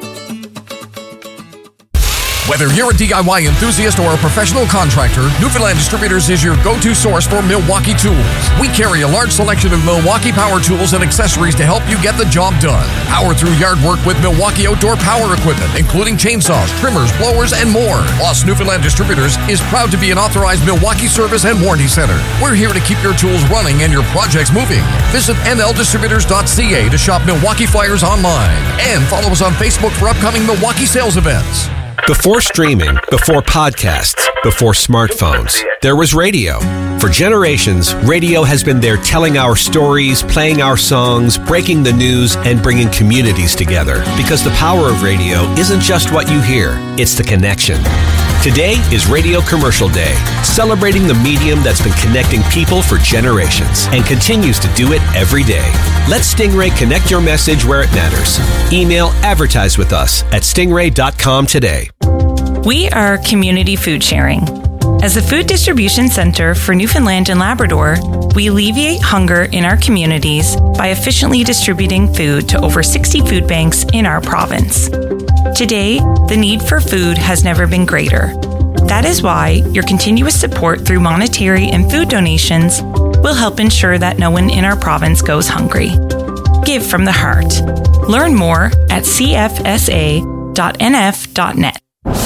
Whether you're a D I Y enthusiast or a professional contractor, Newfoundland Distributors is your go-to source for Milwaukee tools. We carry a large selection of Milwaukee power tools and accessories to help you get the job done. Power through yard work with Milwaukee outdoor power equipment, including chainsaws, trimmers, blowers, and more. Plus, Newfoundland Distributors is proud to be an authorized Milwaukee service and warranty center. We're here to keep your tools running and your projects moving. Visit n l distributors dot c a to shop Milwaukee flyers online. And follow us on Facebook for upcoming Milwaukee sales events. Before streaming, before podcasts, before smartphones, there was radio. For generations, radio has been there telling our stories, playing our songs, breaking the news, and bringing communities together. Because the power of radio isn't just what you hear, it's the connection. Today is Radio Commercial Day, celebrating the medium that's been connecting people for generations and continues to do it every day. Let Stingray connect your message where it matters. Email advertise with us at stingray dot com today. We are community food sharing. As a food distribution center for Newfoundland and Labrador, we alleviate hunger in our communities by efficiently distributing food to over sixty food banks in our province. Today, the need for food has never been greater. That is why your continuous support through monetary and food donations will help ensure that no one in our province goes hungry. Give from the heart. Learn more at c f s a dot n f dot net.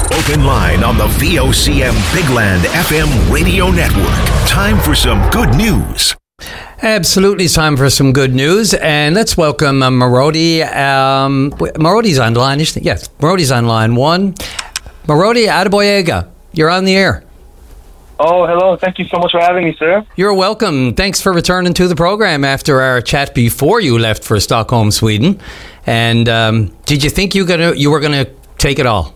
Open Line on the V O C M Bigland F M radio network. Time for some good news. Absolutely, it's time for some good news, and let's welcome uh, Marody. Um, Marody's on line. Yes, Marody's on line one. Marody Adeboyega, you're on the air. Oh, hello. Thank you so much for having me, sir. You're welcome. Thanks for returning to the program after our chat before you left for Stockholm, Sweden. And um, did you think you gonna you were gonna take it all?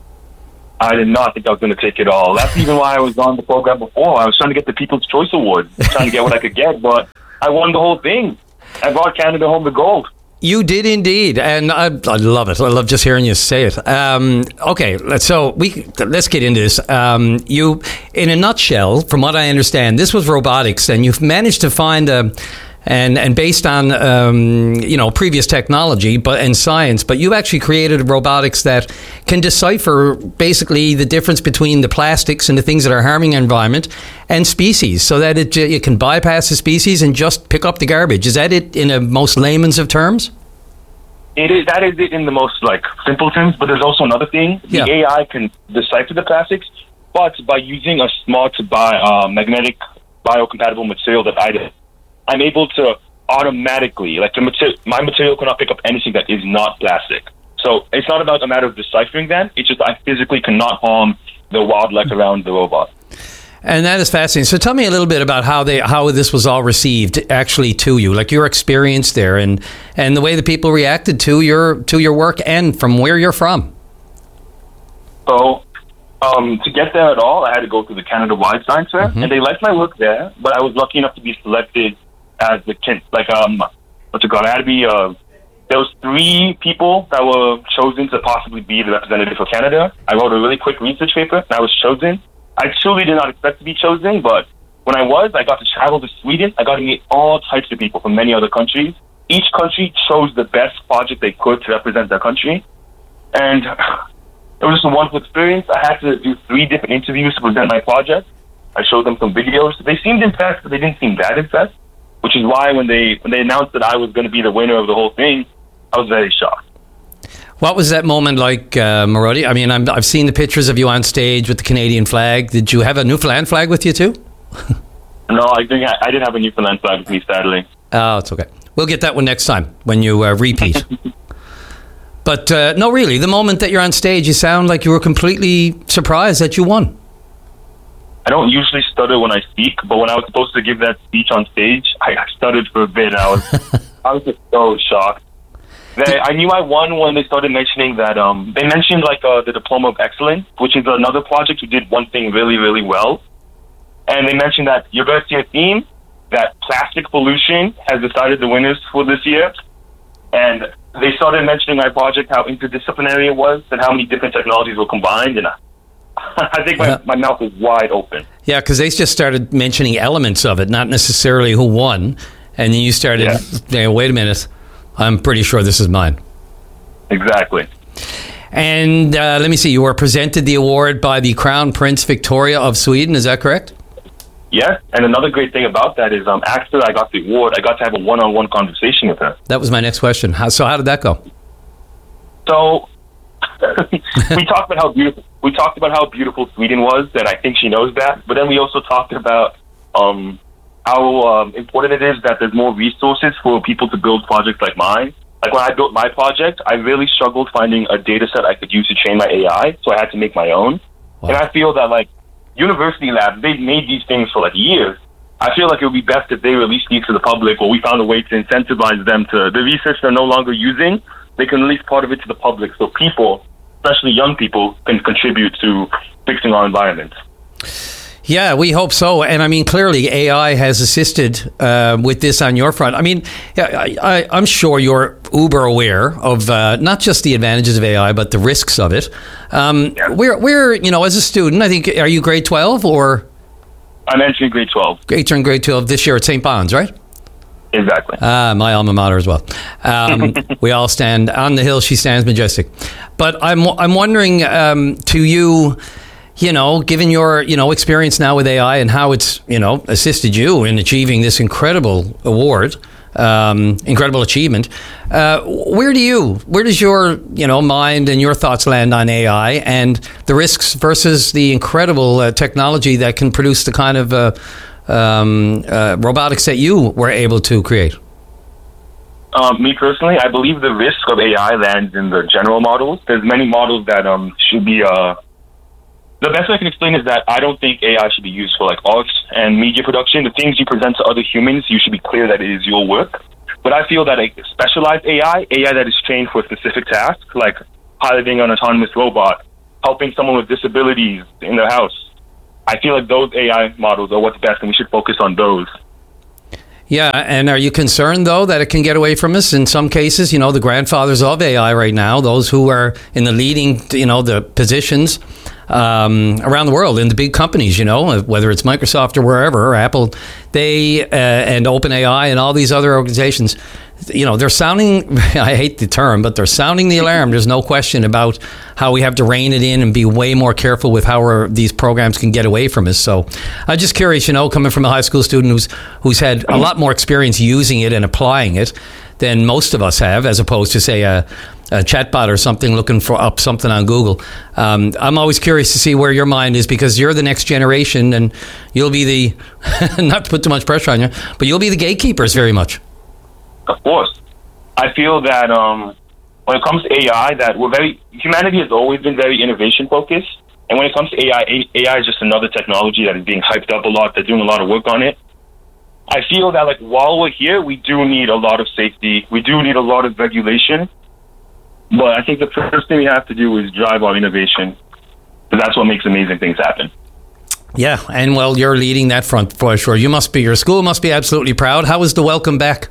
I did not think I was going to take it all. That's even why I was on the program before. I was trying to get the People's Choice Award, trying to get what I could get, but I won the whole thing. I brought Canada home the gold. You did indeed, and I, I love it. I love just hearing you say it. Um, okay, so we let's get into this. Um, you, in a nutshell, from what I understand, this was robotics, and you've managed to find a. And and based on um, you know previous technology, but and science, but you actually created robotics that can decipher basically the difference between the plastics and the things that are harming our environment and species, so that it it can bypass the species and just pick up the garbage. Is that it in a most layman's of terms? It is. That is it in the most like simple terms. But there's also another thing. The Yeah. A I can decipher the plastics, but by using a smart bi- uh, magnetic biocompatible material that I did. I'm able to automatically, like the material, my material cannot pick up anything that is not plastic. So it's not about a matter of deciphering them. It's just I physically cannot harm the wildlife around the robot. And that is fascinating. So tell me a little bit about how they how this was all received actually to you, like your experience there, and and the way the people reacted to your to your work and from where you're from. So um, to get there at all, I had to go through the Canada-wide science fair, Mm-hmm. and they liked my work there. But I was lucky enough to be selected as the kin- like um what's it called? I had to be uh there was three people that were chosen to possibly be the representative for Canada. I wrote a really quick research paper and I was chosen. I truly did not expect to be chosen, but when I was, I got to travel to Sweden. I got to meet all types of people from many other countries. Each country chose the best project they could to represent their country, and it was just a wonderful experience. I had to do three different interviews to present my project. I showed them some videos. They seemed impressed, but they didn't seem that impressed. Which is why when they when they announced that I was going to be the winner of the whole thing, I was very shocked. What was that moment like, uh, Marody? I mean, I'm, I've seen the pictures of you on stage with the Canadian flag. Did you have a Newfoundland flag with you too? No, I think I, I didn't have a Newfoundland flag with me, sadly. Oh, it's okay. We'll get that one next time when you uh, repeat. But uh, no, really, the moment that you're on stage, you sound like you were completely surprised that you won. I don't usually stutter when I speak, but when I was supposed to give that speech on stage, I stuttered for a bit. I was, I was just so shocked. They, I knew I won when they started mentioning that. Um, they mentioned like uh, the Diploma of Excellence, which is another project who did one thing really, really well. And they mentioned that your best year theme, that plastic pollution, has decided the winners for this year. And they started mentioning my project, how interdisciplinary it was, and how many different technologies were combined. And I, I think my, Yeah. my mouth was wide open. Yeah, because they just started mentioning elements of it, not necessarily who won. And then you started, Yeah. hey, wait a minute, I'm pretty sure this is mine. Exactly. And uh, let me see, you were presented the award by the Crown Prince Victoria of Sweden, is that correct? Yeah, and another great thing about that is um, after I got the award, I got to have a one-on-one conversation with her. That was my next question. How, so how did that go? So we talked about how beautiful we talked about how beautiful Sweden was, and I think she knows that. But then we also talked about um, how um, important it is that there's more resources for people to build projects like mine. Like when I built my project, I really struggled finding a data set I could use to train my A I, so I had to make my own. Wow. And I feel that like university labs, they've made these things for like years. I feel like it would be best if they released these to the public, or we found a way to incentivize them to the research they're no longer using. They can release part of it to the public, so people, especially young people, can contribute to fixing our environment. Yeah, we hope so. And I mean, clearly A I has assisted uh, with this on your front. I mean, I, I, I'm sure you're uber aware of uh, not just the advantages of A I, but the risks of it. Um, Yeah. We're, we're, you know, as a student, I think, are you grade twelve or? I'm entering grade twelve. Entering grade twelve this year at Saint Bon's, right? Exactly. Ah, my alma mater as well. Um, we all stand on the hill. She stands majestic. But I'm I'm wondering um, to you, you know, given your you know experience now with A I and how it's you know assisted you in achieving this incredible award, um, incredible achievement. Uh, where do you, where does your, you know, mind and your thoughts land on A I and the risks versus the incredible uh, technology that can produce the kind of uh, um, uh, robotics that you were able to create? Um, me personally, I believe the risk of A I lands in the general models. There's many models that um, should be. Uh, the best way I can explain is that I don't think A I should be used for like art and media production. The things you present to other humans, you should be clear that it is your work. But I feel that a specialized A I, A I that is trained for a specific task, like piloting an autonomous robot, helping someone with disabilities in their house, I feel like those A I models are what's best, and we should focus on those. Yeah, and are you concerned, though, that it can get away from us in some cases? You know, the grandfathers of A I right now, those who are in the leading, you know, the positions um, around the world in the big companies, you know, whether it's Microsoft or wherever, or Apple, they, uh, and OpenAI and all these other organizations, you know, they're sounding, I hate the term, but they're sounding the alarm. There's no question about how we have to rein it in and be way more careful with how our, these programs can get away from us. So I'm just curious, you know, coming from a high school student who's who's had a lot more experience using it and applying it than most of us have, as opposed to, say, a, a chatbot or something looking for up something on Google. Um, I'm always curious to see where your mind is, because you're the next generation and you'll be the, not to put too much pressure on you, but you'll be the gatekeepers very much. Of course. I feel that um, when it comes to A I, that we're very, humanity has always been very innovation focused. And when it comes to A I, A I is just another technology that is being hyped up a lot. They're doing a lot of work on it. I feel that, like, while we're here, we do need a lot of safety. We do need a lot of regulation. But I think the first thing we have to do is drive our innovation, because that's what makes amazing things happen. Yeah, and well, you're leading that front for sure. You must be, your school must be absolutely proud. How was the welcome back?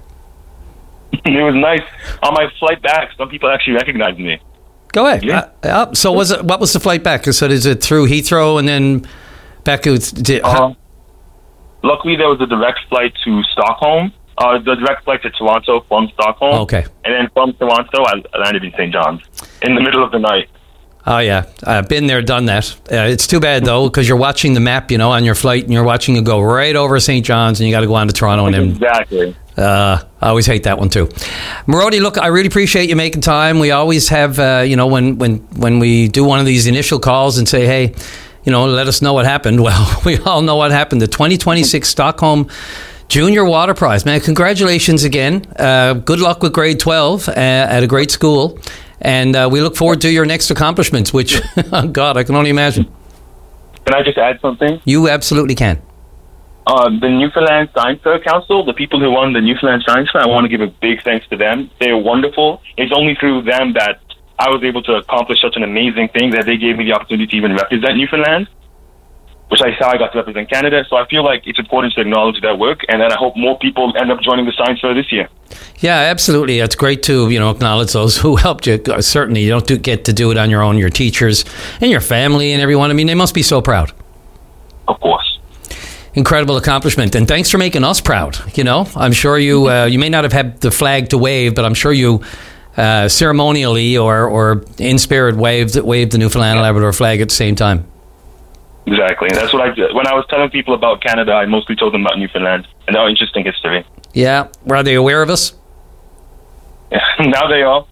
It was nice. On my flight back, some people actually recognized me. Go ahead. Yeah. Uh, uh, so was it, what was the flight back? So is it through Heathrow and then back? To, uh, luckily, there was a direct flight to Stockholm. Uh, the direct flight to Toronto from Stockholm. Okay. And then from Toronto, I landed in Saint John's in the middle of the night. Oh, yeah. I've been there, done that. Uh, it's too bad, though, because you're watching the map, you know, on your flight, and you're watching it go right over Saint John's, and you got to go on to Toronto. And then, exactly. Uh, I always hate that one, too. Marody, look, I really appreciate you making time. We always have, uh, you know, when, when, when we do one of these initial calls and say, hey, you know, let us know what happened. Well, we all know what happened. The twenty twenty-six Stockholm Junior Water Prize. Man, congratulations again. Uh, good luck with grade twelve uh, at a great school. And uh, we look forward to your next accomplishments, which, oh God, I can only imagine. Can I just add something? You absolutely can. Uh, the Newfoundland Science Fair Council, the people who won the Newfoundland Science Fair, I want to give a big thanks to them. They're wonderful. It's only through them that I was able to accomplish such an amazing thing, that they gave me the opportunity to even represent Newfoundland, which I saw I got to represent Canada. So I feel like it's important to acknowledge that work, and then I hope more people end up joining the Science Fair this year. Yeah, absolutely. It's great to, you know, acknowledge those who helped you. Certainly, you don't do, get to do it on your own. Your teachers and your family and everyone. I mean, they must be so proud. Of course. Incredible accomplishment, and thanks for making us proud. You know, I'm sure you uh, you may not have had the flag to wave, but I'm sure you uh, ceremonially or or in spirit waved waved the Newfoundland and Labrador flag at the same time. Exactly. That's what I did. When I was telling people about Canada, I mostly told them about Newfoundland and our interesting history. Yeah. Were they aware of us? Yeah, now they are.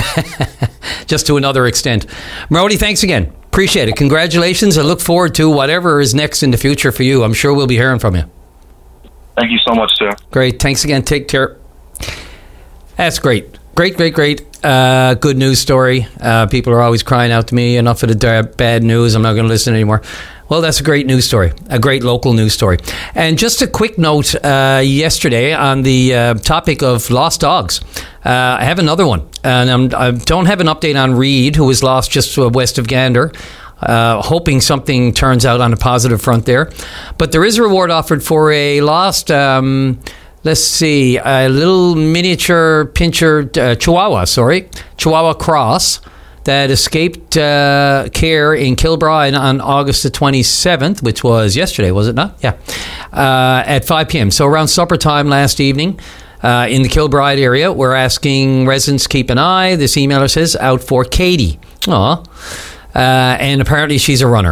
Just to another extent. Marody, thanks again. Appreciate it. Congratulations. I look forward to whatever is next in the future for you. I'm sure we'll be hearing from you. Thank you so much, sir. Great. Thanks again. Take care. That's great. Great, great, great. Uh, good news story. Uh, people are always crying out to me, enough of the da- bad news. I'm not going to listen anymore. Well, that's a great news story, a great local news story. And just a quick note, uh, yesterday on the uh, topic of lost dogs, uh, I have another one. And I'm, I don't have an update on Reed, who was lost just west of Gander. Uh, hoping something turns out on a positive front there. But there is a reward offered for a lost... Um, Let's see, a little miniature pincher, uh, Chihuahua, sorry, Chihuahua Cross that escaped uh, care in Kilbride on August the twenty-seventh, which was yesterday, was it not? Yeah, uh, at five p.m. So around supper time last evening uh, in the Kilbride area, we're asking residents keep an eye, this emailer says, out for Katie. Aw. Uh, and apparently she's a runner.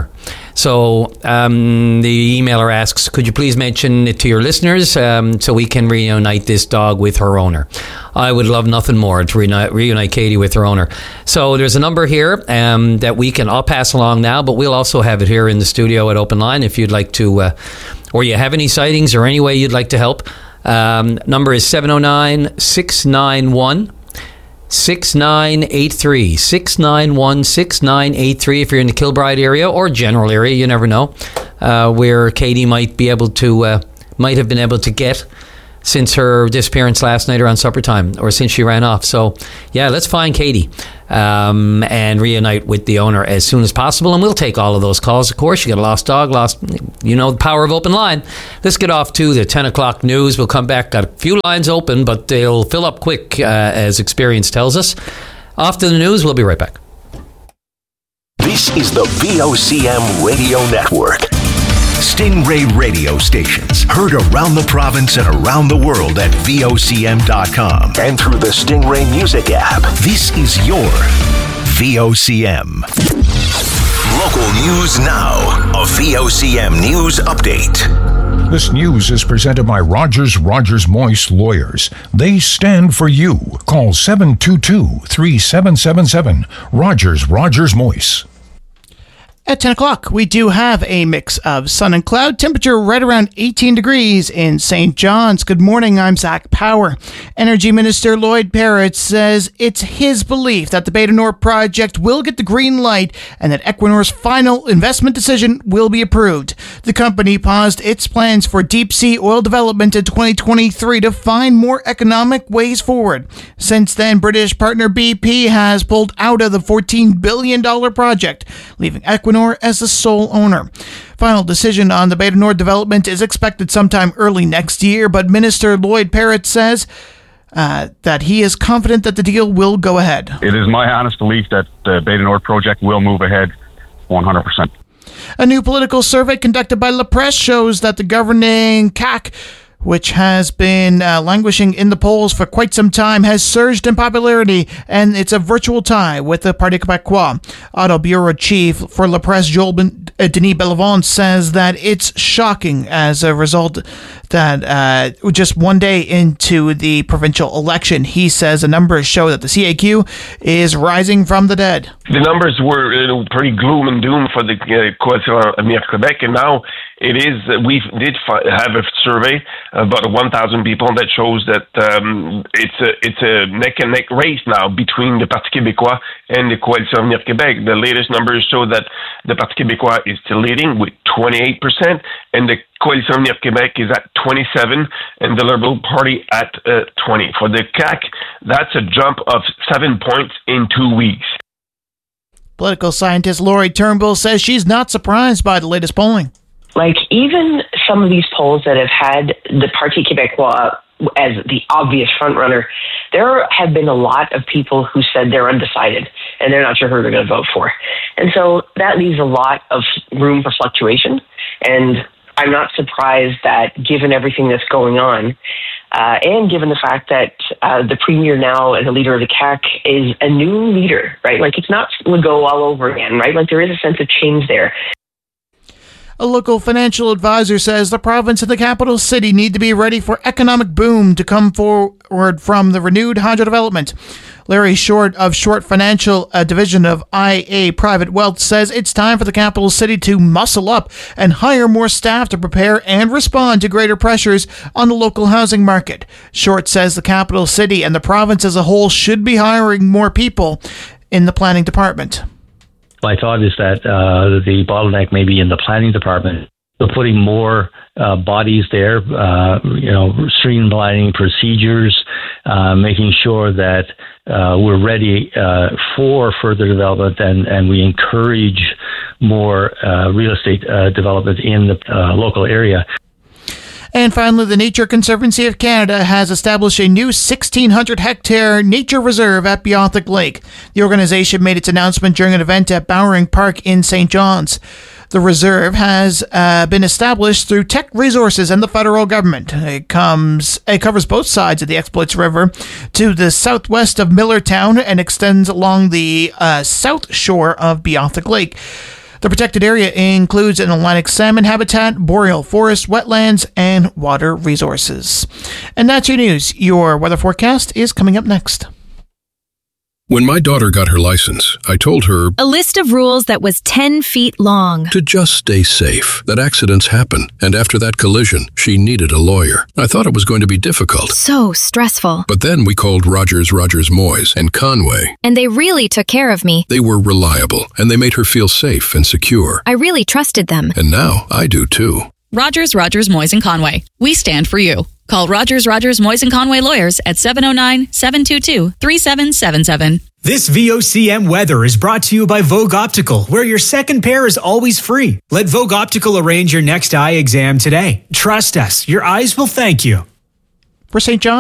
So um, the emailer asks, could you please mention it to your listeners um, so we can reunite this dog with her owner? I would love nothing more to reunite, reunite Katie with her owner. So there's a number here um, that we can, I'll pass along now, but we'll also have it here in the studio at Open Line if you'd like to, uh, or you have any sightings or any way you'd like to help. Um, number is seven oh nine, six nine one, six nine eight three. six nine one, six nine eight three if you're in the Kilbride area or general area, you never know, uh, where Katie might be able to, uh, might have been able to get since her disappearance last night around supper time, or since she ran off. So, yeah, let's find Katie um, and reunite with the owner as soon as possible. And we'll take all of those calls, of course. You got a lost dog, lost, you know, the power of Open Line. Let's get off to the ten o'clock news. We'll come back. Got a few lines open, but they'll fill up quick, uh, as experience tells us. Off to the news. We'll be right back. This is the V O C M Radio Network. Stingray radio stations heard around the province and around the world at V O C M dot com and through the Stingray Music app. This is your V O C M. Local news now. A V O C M News Update. This news is presented by Rogers Rogers Moyse Lawyers. They stand for you. Call seven two two, three seven seven seven. Rogers Rogers Moyse. At ten o'clock, we do have a mix of sun and cloud. Temperature right around eighteen degrees in Saint John's. Good morning, I'm Zach Power. Energy Minister Lloyd Parrott says it's his belief that the Bay du Nord project will get the green light and that Equinor's final investment decision will be approved. The company paused its plans for deep sea oil development in twenty twenty-three to find more economic ways forward. Since then, British partner B P has pulled out of the fourteen billion dollars project, leaving Equinor as the sole owner. Final decision on the Bay du Nord development is expected sometime early next year, but Minister Lloyd Parrott says uh, that he is confident that the deal will go ahead. It is my honest belief that the Bay du Nord project will move ahead one hundred percent. A new political survey conducted by La Presse shows that the governing C A Q, which has been uh, languishing in the polls for quite some time, has surged in popularity, and it's a virtual tie with the Parti Québécois. Auto Bureau Chief for La Presse, Joel ben, uh, Denis Bellevant, says that it's shocking as a result that uh, just one day into the provincial election, he says the numbers show that the C A Q is rising from the dead. The numbers were you know, pretty gloom and doom for the uh, Coalition Avenir Québec, and now it is, uh, we did fi- have a survey, about one thousand people, that shows that um, it's a it's a neck and neck race now between the Parti Québécois and the Coalition Avenir Québec. The latest numbers show that the Parti Québécois is still leading with twenty-eight percent, and the Coalition Avenir Québec is at twenty-seven, and the Liberal Party at uh, twenty. For the C A Q, that's a jump of seven points in two weeks. Political scientist Laurie Turnbull says she's not surprised by the latest polling. Like, even some of these polls that have had the Parti Québécois as the obvious frontrunner, there have been a lot of people who said they're undecided and they're not sure who they're going to vote for. And so that leaves a lot of room for fluctuation. And I'm not surprised that, given everything that's going on, uh, and given the fact that uh, the premier now, as a leader of the C A Q, is a new leader, right? Like, it's not Legault all over again, right? Like, there is a sense of change there. A local financial advisor says the province and the capital city need to be ready for economic boom to come forward from the renewed hydro development. Larry Short of Short Financial, a division of I A Private Wealth, says it's time for the capital city to muscle up and hire more staff to prepare and respond to greater pressures on the local housing market. Short says the capital city and the province as a whole should be hiring more people in the planning department. My thought is that uh, the bottleneck may be in the planning department. So putting more uh, bodies there, uh, you know, streamlining procedures, uh, making sure that uh, we're ready uh, for further development, and, and we encourage more uh, real estate uh, development in the uh, local area. And finally, the Nature Conservancy of Canada has established a new sixteen hundred hectare nature reserve at Beothuk Lake. The organization made its announcement during an event at Bowering Park in Saint John's. The reserve has uh, been established through Teck Resources and the federal government. It comes, it covers both sides of the Exploits River to the southwest of Millertown and extends along the uh, south shore of Beothuk Lake. The protected area includes an Atlantic salmon habitat, boreal forest, wetlands, and water resources. And that's your news. Your weather forecast is coming up next. When my daughter got her license, I told her a list of rules that was ten feet long. To just stay safe, that accidents happen. And after that collision, she needed a lawyer. I thought it was going to be difficult. So stressful. But then we called Rogers, Rogers, Moyes and Conway. And they really took care of me. They were reliable, and they made her feel safe and secure. I really trusted them. And now I do too. Rogers, Rogers, Moyes and Conway. We stand for you. Call Rogers, Rogers, Moyes and Conway lawyers at seven oh nine, seven two two, three seven seven seven. This V O C M weather is brought to you by Vogue Optical, where your second pair is always free. Let Vogue Optical arrange your next eye exam today. Trust us, your eyes will thank you. For Saint John.